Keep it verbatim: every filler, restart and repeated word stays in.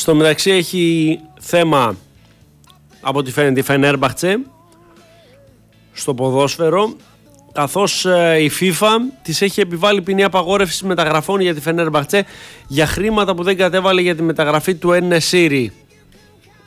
Στο μεταξύ έχει θέμα, από ό,τι φαίνεται, η Φενέρμπαχτσε στο ποδόσφαιρο, καθώς η FIFA της έχει επιβάλει ποινή απαγόρευσης μεταγραφών για τη Φενέρμπαχτσε για χρήματα που δεν κατέβαλε για τη μεταγραφή του Εν-Νεσίρι.